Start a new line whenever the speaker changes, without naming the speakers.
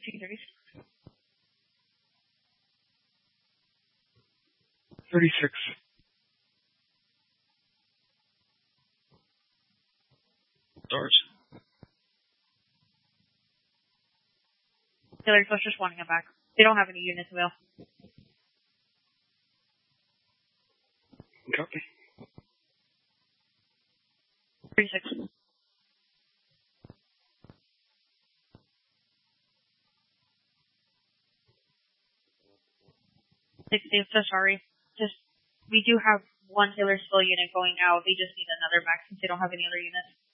1536.
36.
Stars.
Taylor Bush just wanting it back. They don't have any units available.
Copy.
36. 60. So sorry. We do have one Taylor Still unit going out. They just need another back since they don't have any other units.